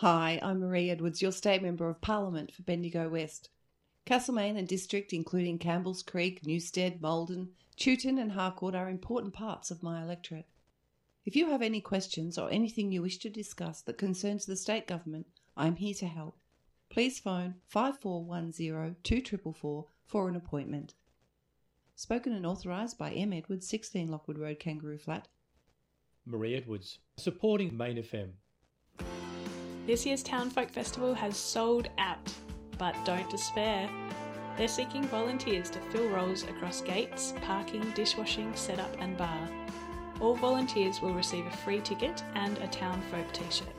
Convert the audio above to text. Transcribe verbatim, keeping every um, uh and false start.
Hi, I'm Marie Edwards, your State Member of Parliament for Bendigo West. Castlemaine and District, including Campbell's Creek, Newstead, Malden, Chewton and Harcourt are important parts of my electorate. If you have any questions or anything you wish to discuss that concerns the State Government, I am here to help. Please phone five four one zero two four four four for an appointment. Spoken and authorised by M. Edwards, sixteen Lockwood Road, Kangaroo Flat. Marie Edwards, supporting Main F M. This year's Town Folk Festival has sold out, but don't despair. They're seeking volunteers to fill roles across gates, parking, dishwashing, setup and bar. All volunteers will receive a free ticket and a Town Folk t-shirt.